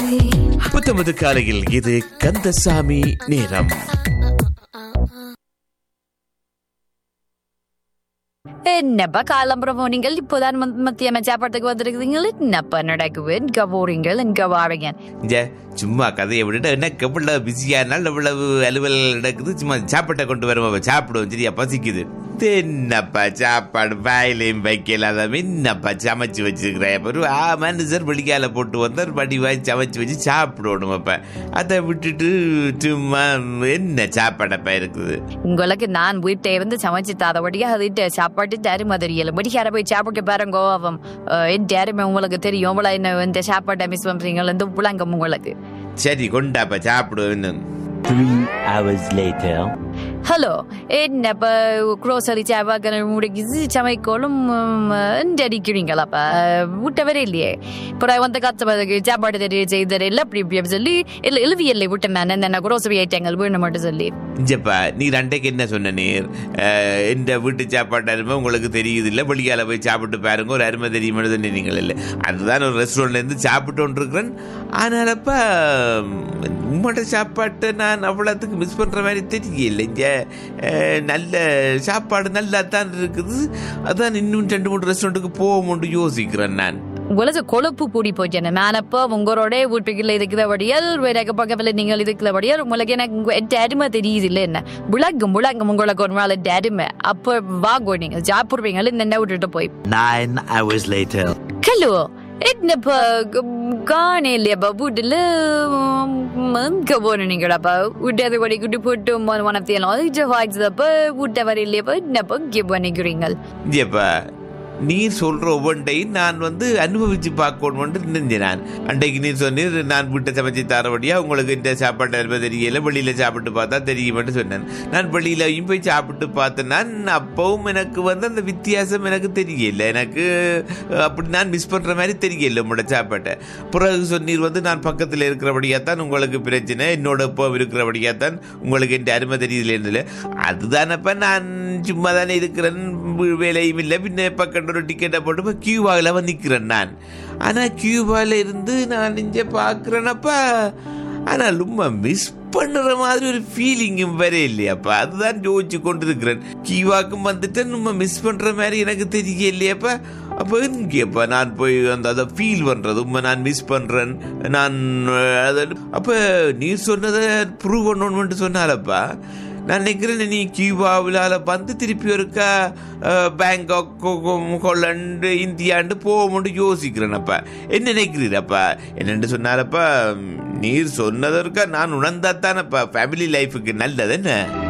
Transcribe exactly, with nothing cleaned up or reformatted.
புத்தமது காலையில் இது கந்தசாமி நேரம். என்னப்பா காலம்புறம் நீங்கள் இப்போதான் மத்திய சாப்பாட்டுக்கு வந்துருக்குதுங்களா? என்னப்பா நடக்குது? எங்க போறீங்கள்? எங்க வாரீங்க? சும்மா கதையை விட்டுட்டு என்ன எவ்வளவு பிஸியானாலும் எவ்வளவு அலுவல் நடக்குது. சும்மா சாப்பாட்டை கொண்டு வருவோம், சாப்பிடுவோம். சரியா பசிக்குது. என்னப்பா சாப்பாடு வாயிலையும் வைக்கலாதாம என்னப்பா சமைச்சு வச்சிருக்கிறேன். ஒரு ஆ மனுஷர் வெளிக்கால போட்டு வந்தார் வடிவாய் சமைச்சு வச்சு சாப்பிடணும். அப்ப அதை விட்டுட்டு சும்மா என்ன சாப்பாடப்பா இருக்குது உங்களுக்கு? நான் வீட்டை இருந்து சமைச்சு தாதபடியா அது சாப்பாட்டு தருமா தெரியல. படிக்கார போய் சாப்பிட்டு பாருங்க. அவன் என் யாருமே உங்களுக்கு தெரியும். இவ்வளோ என்ன இந்த சாப்பாட்டை மிஸ் பண்றீங்களா? இந்த புழங்கம் உங்களுக்கு. சரி கொண்டாப்பா சாப்பிடுவேன். Three hours later. ஹலோ, என்னப்பா க்ரோசரி சாப்பாடு முடிக்குது, சமைக்கோளும் அடிக்கிறீங்களாப்பா? விட்ட வர இல்லையே. இப்போ வந்து கஷ்டப்பட்டு சாப்பாடு தெரிய செய்தர இல்லை அப்படி இப்படி சொல்லி இல்லை எழுவியல்லை விட்ட மேன் என்ன க்ரோசரி ஐட்டங்கள் வேணும் மட்டும் சொல்லி. இஞ்சப்பா நீ ரெண்டைக்கு என்ன சொன்ன நீர்? இந்த வீட்டு சாப்பாட்டு அருமை உங்களுக்கு தெரியுது இல்லை? வெளியால போய் சாப்பிட்டு பாருங்க, ஒரு அருமை தெரியுமா நீங்கள் இல்லை? அதுதான் ஒரு ரெஸ்டாரண்ட்ல இருந்து சாப்பிட்டு கொண்டிருக்கிறேன். ஆனாலப்பா உம்மோட சாப்பாட்டை நான் அவ்வளோத்துக்கு மிஸ் பண்ற மாதிரி தெரியல. இங்கே நல்ல சாப்பாடு நல்லா தான் இருக்குது. அதான் இன்னும் ரெண்டு மூணு ரெஸ்டாரண்ட்டுக்கு போக யோசிக்கிறேன் நான். உங்களுக்கு கொழுப்பு கூடி போச்சு. மேனப்போ உங்களோட வீட்டுக்குள்ள இருக்கிறபடியால் வேற பக்கத்தில் நீங்கள் இருக்கிறபடியால் உங்களுக்கு எனக்கு அருமை தெரியுது இல்லை? என்ன விளங்கும் விளங்கும் உங்களுக்கு ஒரு நாள் அருமை. அப்போ வாங்கோ நீங்கள் சாப்பிடுவீங்க இந்த விட்டுட்டு போய். Nine hours later. ஹலோ, என்னப்பா காணே இல்லையாப்பா? வீட்டுல எங்க போன நீங்களாப்பா? வீட்டு கொடி குட்டி போட்டு மனத்தையெல்லாம் வீட்டை வர இல்லையாப்பா? என்னப்பா இங்கே பண்ணிக்கிறீங்க? இங்கேப்பா நீர் சொல்ற ஒவ்வொன்றையும் நான் வந்து அனுபவிச்சு பார்க்கணும்னு நினைஞ்சேன். நான் அன்றைக்கு நீர் சொன்னீர் நான் வீட்டை சமைச்சு தரபடியா உங்களுக்கு இந்த சாப்பாட்டு அனுப்ப தெரியல, வெளியில சாப்பிட்டு பார்த்தா தெரியுமென்று சொன்னேன். நான் வெளியிலையும் போய் சாப்பிட்டு பார்த்தேன். நான் அப்பவும் எனக்கு வந்து அந்த வித்தியாசம் எனக்கு தெரியல. எனக்கு அப்படி நான் மிஸ் பண்ற மாதிரி தெரியல உங்களோட சாப்பாட்டை. பிறகு சொன்னீர் வந்து நான் பக்கத்தில் இருக்கிறபடியாத்தான் உங்களுக்கு பிரச்சனை, என்னோட இப்போ இருக்கிறபடியாத்தான் உங்களுக்கு என் அருமை தெரியல இருந்தல. அதுதானப்ப நான் சும்மா தானே இருக்கிறேன், வேலையும் இல்லை. பின்ன பக்கம் ஒரு டிக்கெட்டை போட்டு கியூபாவில் வந்து நிற்கிறேன் நான். ஆனால் கியூபாவில் இருந்து நான் இங்கே பார்க்குறேனப்பா. ஆனால் ரொம்ப மிஸ் பண்ணுற மாதிரி ஒரு ஃபீலிங்கும் வர இல்லையாப்பா. அதுதான் யோசிச்சு கொண்டு இருக்கிறேன். கியூபாக்கும் வந்துட்டு நம்ம மிஸ் பண்ணுற மாதிரி எனக்கு தெரிய இல்லையாப்பா. அப்போ இங்கேப்பா நான் போய் அந்த அதை ஃபீல் பண்ணுறது உண்மை நான் மிஸ் பண்ணுறேன் நான். அதை அப்போ நீ சொன்னதை ப்ரூவ் பண்ணணும்னு சொன்னாலப்பா நான் நினைக்கிறேன் நீ கியூபாவில் வந்து திருப்பி ஒருக்கா பேங்காக், ஹாலண்டு, இந்தியாண்டு போகும்போது யோசிக்கிறேனப்பா. என்ன நினைக்கிறீரப்பா? என்னென்று சொன்னாரப்பா நீர் சொன்னதற்கா நான் உணர்ந்தாத்தானப்பா ஃபேமிலி லைஃபுக்கு நல்லது என்ன?